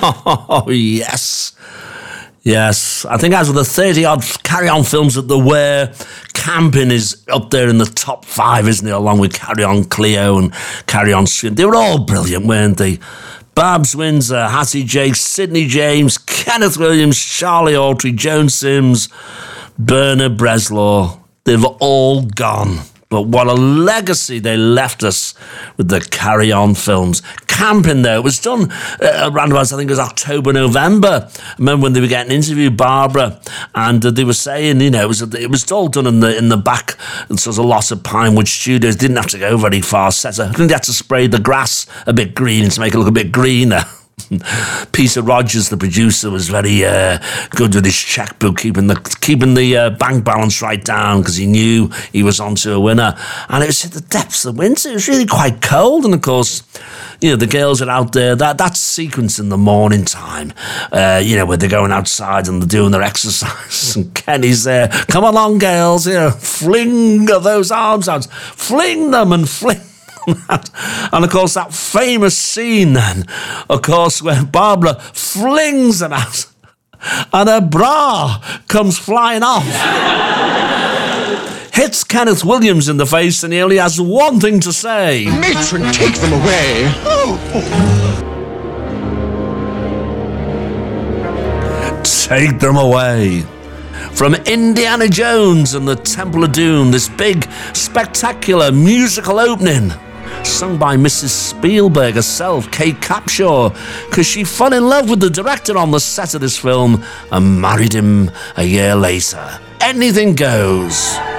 Oh, yes. Yes, I think out of the 30-odd Carry-On films that there were, Camping is up there in the top 5, isn't it? Along with Carry-On Cleo and Carry-On Swim. They were all brilliant, weren't they? Babs Windsor, Hattie Jakes, Sidney James, Kenneth Williams, Charlie Autry, Joan Sims, Bernard Bresslaw. They've all gone. But what a legacy they left us with the Carry-On films. Camping, though, it was done around about, I think it was October, November. I remember when they were getting interviewed, Barbara, and they were saying, you know, it was all done in the back, and so there's a lot of Pinewood Studios. Didn't have to go very far. I think they had to spray the grass a bit green to make it look a bit greener. Peter Rogers, the producer, was very good with his checkbook, keeping the bank balance right down because he knew he was onto a winner. And it was in the depths of winter. It was really quite cold, and of course, you know, the girls are out there. That sequence in the morning time, you know, where they're going outside and they're doing their exercise, and Kenny's there. Come along, girls, you know, fling those arms out, fling them and fling. And of course that famous scene then, of course, where Barbara flings them out and her bra comes flying off, hits Kenneth Williams in the face, and he only has one thing to say: Matron, take them away. Take them away. From Indiana Jones and the Temple of Doom, this big, spectacular musical opening, sung by Mrs. Spielberg herself, Kate Capshaw, because she fell in love with the director on the set of this film and married him a year later. Anything goes.